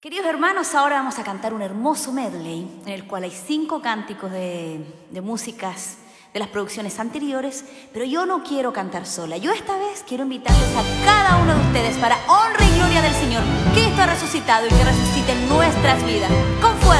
Queridos hermanos, ahora vamos a cantar un hermoso medley en el cual hay 5 cánticos de músicas de las producciones anteriores, pero yo no quiero cantar sola. Yo esta vez quiero invitarles a cada uno de ustedes para honra y gloria del Señor. Cristo ha resucitado y que resucite en nuestras vidas. Con fuerza.